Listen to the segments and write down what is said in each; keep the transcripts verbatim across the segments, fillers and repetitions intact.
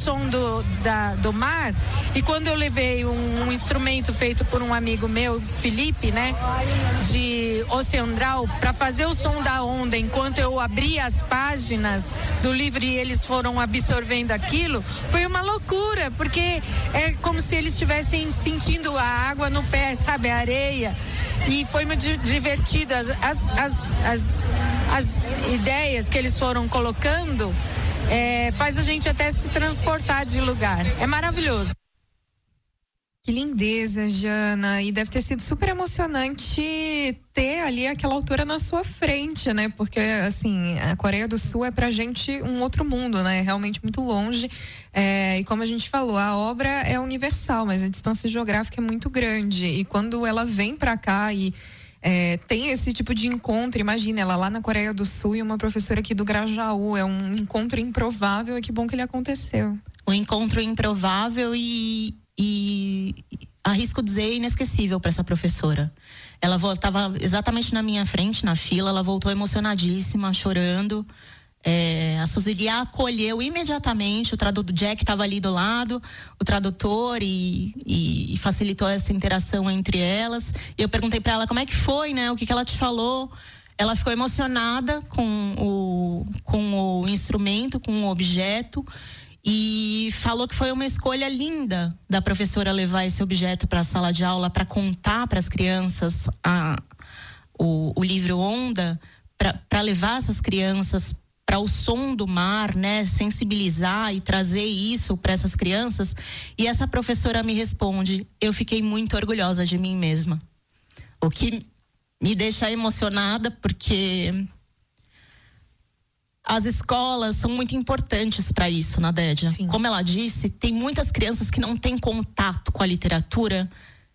som do, da, do mar. E quando eu levei um, um instrumento feito por um amigo meu, Felipe, né, de Oceandral, para fazer o som da onda, enquanto eu abria as páginas do livro e eles foram absorvendo aquilo, foi uma loucura, porque é como se eles estivessem sentindo a água no pé, sabe, a areia. E foi muito divertido. As, as, as, as, as ideias que eles foram colocando é, faz a gente até se transportar de lugar. É maravilhoso. Que lindeza, Jana, e deve ter sido super emocionante ter ali aquela autora na sua frente, né? Porque, assim, a Coreia do Sul é pra gente um outro mundo, né? É realmente muito longe, é, e como a gente falou, a obra é universal, mas a distância geográfica é muito grande, e quando ela vem pra cá e é, tem esse tipo de encontro, imagina, ela lá na Coreia do Sul e uma professora aqui do Grajaú, é um encontro improvável, e que bom que ele aconteceu. Um encontro improvável e E arrisco dizer inesquecível para essa professora. Ela estava exatamente na minha frente, na fila, ela voltou emocionadíssima, chorando. É, a Suzili acolheu imediatamente, o tradutor, Jack estava ali do lado, o tradutor, e, e, e facilitou essa interação entre elas. E eu perguntei para ela como é que foi, né? O que, que ela te falou? Ela ficou emocionada com o, com o instrumento, com o objeto. E falou que foi uma escolha linda da professora levar esse objeto para a sala de aula, para contar para as crianças a, o, o livro Onda, para levar essas crianças para o som do mar, né, sensibilizar e trazer isso para essas crianças. E essa professora me responde: eu fiquei muito orgulhosa de mim mesma. O que me deixa emocionada, porque as escolas são muito importantes para isso, Nadédia. Sim. Como ela disse, tem muitas crianças que não têm contato com a literatura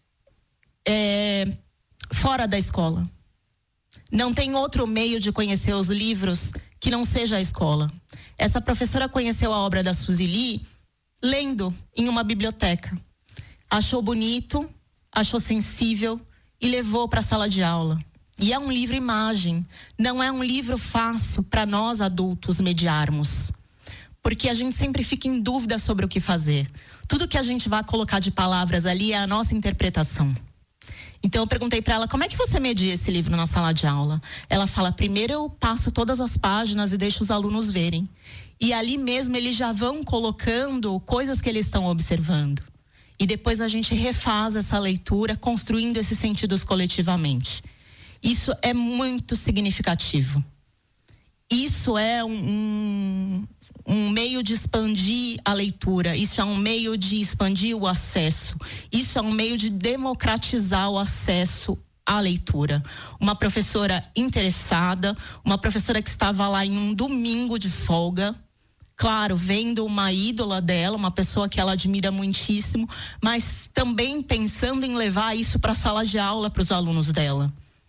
é, fora da escola. Não tem outro meio de conhecer os livros que não seja a escola. Essa professora conheceu a obra da Suzili lendo em uma biblioteca. Achou bonito, achou sensível e levou para a sala de aula. E é um livro-imagem, não é um livro fácil para nós adultos mediarmos, porque a gente sempre fica em dúvida sobre o que fazer. Tudo que a gente vai colocar de palavras ali é a nossa interpretação. Então eu perguntei para ela: como é que você media esse livro na sala de aula? Ela fala: primeiro eu passo todas as páginas e deixo os alunos verem. E ali mesmo eles já vão colocando coisas que eles estão observando. E depois a gente refaz essa leitura, construindo esses sentidos coletivamente. Isso é muito significativo. Isso é um, um, um meio de expandir a leitura. Isso é um meio de expandir o acesso. Isso é um meio de democratizar o acesso à leitura. Uma professora interessada, uma professora que estava lá em um domingo de folga, claro, vendo uma ídola dela, uma pessoa que ela admira muitíssimo, mas também pensando em levar isso para a sala de aula para os alunos dela.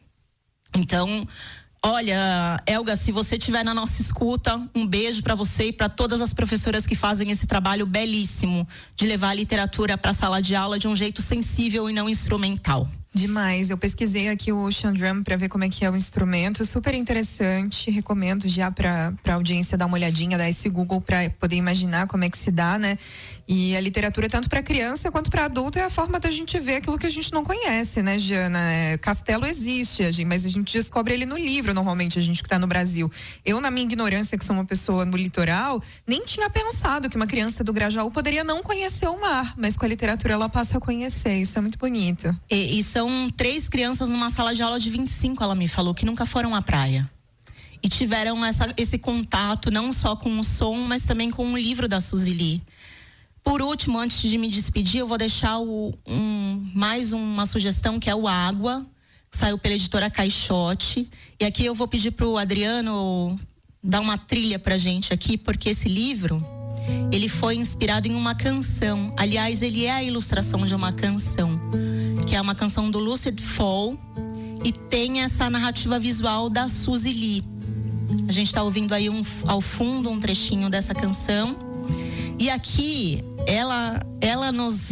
Então, olha, Elga, se você estiver na nossa escuta, um beijo para você e para todas as professoras que fazem esse trabalho belíssimo de levar a literatura para a sala de aula de um jeito sensível e não instrumental. Demais, eu pesquisei aqui o Ocean Drum para ver como é que é o instrumento, super interessante, recomendo já para a audiência dar uma olhadinha, dar esse Google para poder imaginar como é que se dá, né? E a literatura, tanto para criança quanto para adulto, é a forma da gente ver aquilo que a gente não conhece, né, Jana? É, Castelo existe, a gente, mas a gente descobre ele no livro, normalmente, a gente que está no Brasil. Eu, na minha ignorância, que sou uma pessoa no litoral, nem tinha pensado que uma criança do Grajaú poderia não conhecer o mar, mas com a literatura ela passa a conhecer, isso é muito bonito. E, e são três crianças numa sala de aula de vinte e cinco, ela me falou, que nunca foram à praia. E tiveram essa, esse contato, não só com o som, mas também com o livro da Suzili. Por último, antes de me despedir, eu vou deixar o, um, mais uma sugestão, que é o Água, que saiu pela editora Caixote. E aqui eu vou pedir pro Adriano dar uma trilha pra gente aqui, porque esse livro, ele foi inspirado em uma canção. Aliás, ele é a ilustração de uma canção, que é uma canção do Lucid Fall, e tem essa narrativa visual da Suzili. A gente está ouvindo aí um, ao fundo um trechinho dessa canção. E aqui ela, ela nos,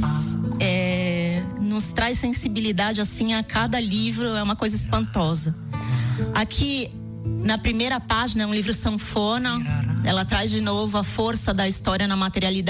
é, nos traz sensibilidade assim a cada livro, é uma coisa espantosa. Aqui na primeira página é um livro sanfona, ela traz de novo a força da história na materialidade.